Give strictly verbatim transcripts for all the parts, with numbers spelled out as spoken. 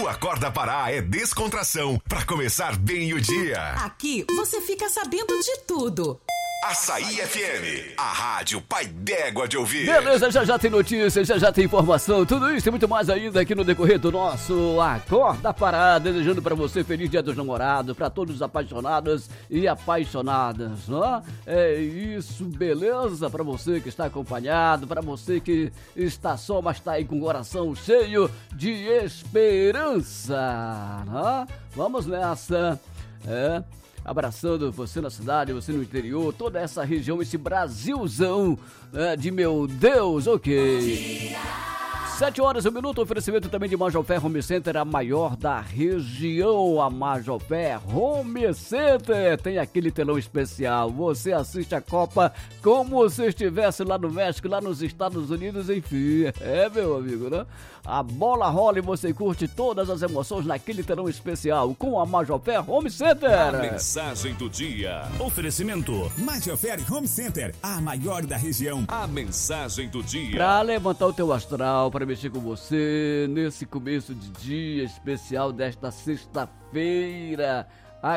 O Acorda Pará é descontração para começar bem o dia. Aqui você fica sabendo de tudo. Açaí F M, a rádio pai d'égua de ouvir. Beleza, já já tem notícias, já já tem informação, tudo isso e muito mais ainda aqui no decorrer do nosso Acorda Pará, desejando pra você feliz dia dos namorados, pra todos os apaixonados e apaixonadas, não? É isso, beleza? Pra você que está acompanhado, pra você que está só, mas tá aí com o coração cheio de esperança, não? Vamos nessa, é... abraçando você na cidade, você no interior, toda essa região, esse Brasilzão né, de meu Deus, ok. Sete horas, um minuto, oferecimento também de Majofé Home Center, a maior da região, a Majofé Home Center. Tem aquele telão especial, você assiste a Copa como se estivesse lá no México, lá nos Estados Unidos, enfim. É, meu amigo, né? A bola rola e você curte todas as emoções naquele telão especial com a Majofé Home Center. A mensagem do dia. Oferecimento Majofé Home Center, a maior da região. A mensagem do dia. Pra levantar o teu astral, para mexer com você nesse começo de dia especial desta sexta-feira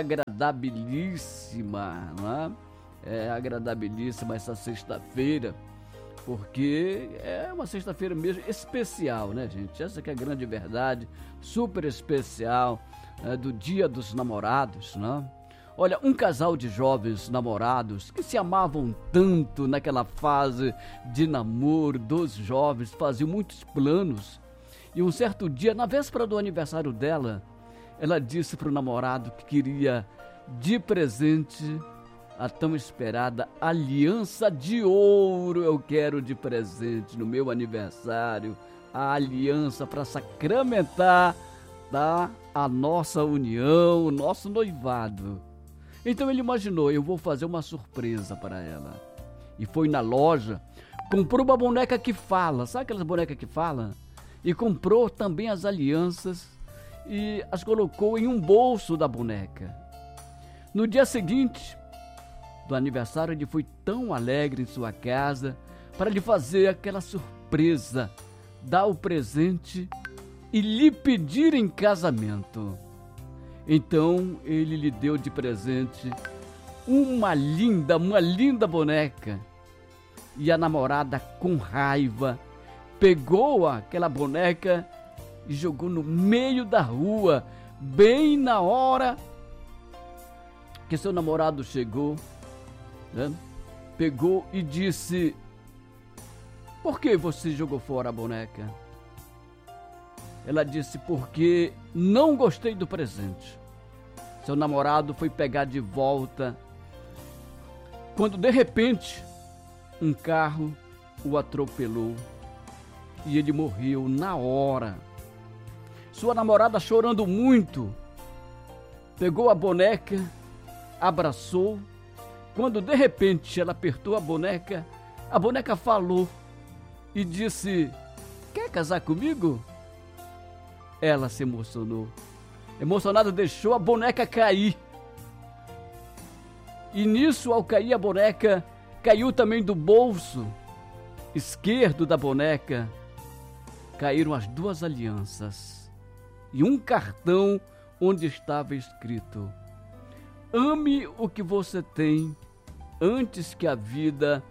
agradabilíssima, não é? É agradabilíssima essa sexta-feira, porque é uma sexta-feira mesmo especial, né, gente? Essa que é a grande verdade, super especial, é, do Dia dos Namorados, né? Olha, um casal de jovens namorados que se amavam tanto naquela fase de namoro dos jovens, faziam muitos planos. E um certo dia, na véspera do aniversário dela, ela disse para o namorado que queria de presente a tão esperada aliança de ouro. Eu quero de presente no meu aniversário a aliança para sacramentar, tá, a nossa união, o nosso noivado. Então ele imaginou, eu vou fazer uma surpresa para ela. E foi na loja, comprou uma boneca que fala, sabe aquelas bonecas que falam? E comprou também as alianças e as colocou em um bolso da boneca. No dia seguinte do aniversário, ele foi tão alegre em sua casa para lhe fazer aquela surpresa, dar o presente e lhe pedir em casamento. Então ele lhe deu de presente uma linda, uma linda boneca. E a namorada, com raiva, pegou aquela boneca e jogou no meio da rua, bem na hora que seu namorado chegou, né? Pegou e disse: por que você jogou fora a boneca? Ela disse: porque não gostei do presente. Seu namorado foi pegar de volta, quando de repente um carro o atropelou e ele morreu na hora. Sua namorada, chorando muito, pegou a boneca, abraçou. Quando de repente ela apertou a boneca, a boneca falou e disse: quer casar comigo? Ela se emocionou. Emocionada, deixou a boneca cair. E nisso, ao cair a boneca, caiu também do bolso esquerdo da boneca, caíram as duas alianças e um cartão onde estava escrito: ame o que você tem antes que a vida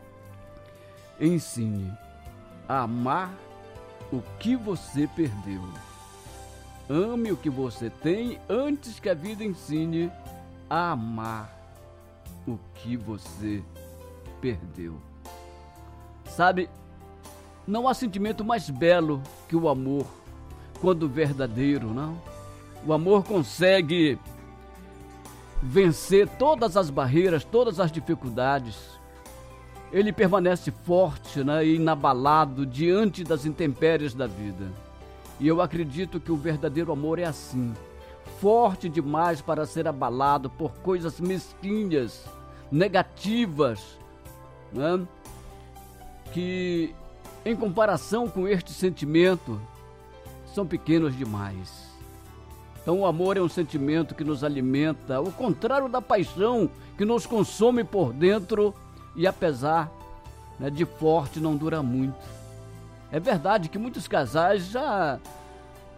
ensine a amar o que você perdeu. Ame o que você tem antes que a vida ensine a amar o que você perdeu. Sabe, não há sentimento mais belo que o amor, quando verdadeiro, não? O amor consegue vencer todas as barreiras, todas as dificuldades. Ele permanece forte, né, e inabalado diante das intempéries da vida. E eu acredito que o verdadeiro amor é assim, forte demais para ser abalado por coisas mesquinhas, negativas, né? Que em comparação com este sentimento são pequenos demais. Então o amor é um sentimento que nos alimenta, ao contrário da paixão que nos consome por dentro e apesar, né, de forte, não dura muito. É verdade que muitos casais já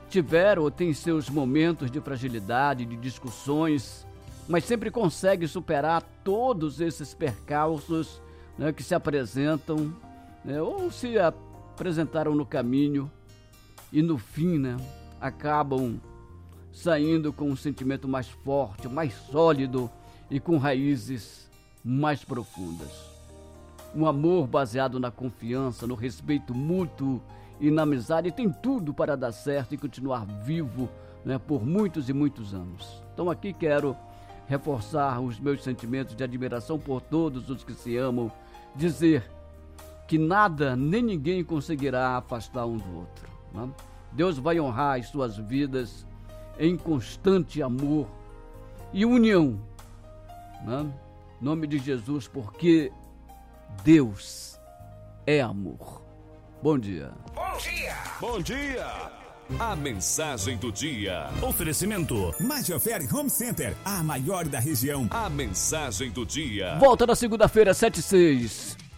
tiveram ou têm seus momentos de fragilidade, de discussões, mas sempre consegue superar todos esses percalços, né, que se apresentam, né, ou se apresentaram no caminho e no fim, né, acabam saindo com um sentimento mais forte, mais sólido e com raízes mais profundas. Um amor baseado na confiança, no respeito mútuo e na amizade tem tudo para dar certo e continuar vivo, né, por muitos e muitos anos. Então aqui quero reforçar os meus sentimentos de admiração por todos os que se amam, dizer que nada nem ninguém conseguirá afastar um do outro, né? Deus vai honrar as suas vidas em constante amor e união, né? Em nome de Jesus, porque Deus é amor. Bom dia. Bom dia. Bom dia. A mensagem do dia. Oferecimento Majorfer Home Center, a maior da região. A mensagem do dia. Volta na segunda-feira, sete e seis.